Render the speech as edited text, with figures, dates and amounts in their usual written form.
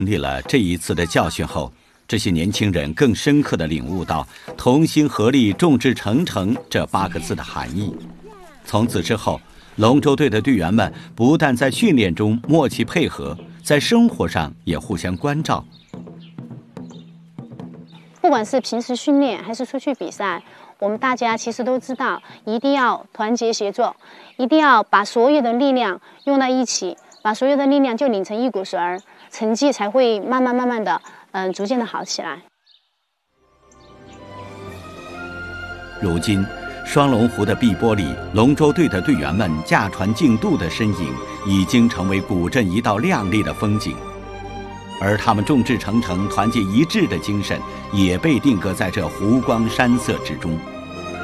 历了这一次的教训后，这些年轻人更深刻地领悟到“同心合力，众志成城”这8个字的含义。从此之后，龙舟队的队员们不但在训练中默契配合，在生活上也互相关照。 不管是平时训练还是出去比赛，我们大家其实都知道，一定要团结协作，一定要把所有的力量用在一起，把所有的力量就拧成一股绳儿，成绩才会慢慢的，逐渐的好起来。 如今，双龙湖的碧波里，龙舟队的队员们驾船竞渡的身影，已经成为古镇一道亮丽的风景。而他们众志成城、团结一致的精神，也被定格在这湖光山色之中。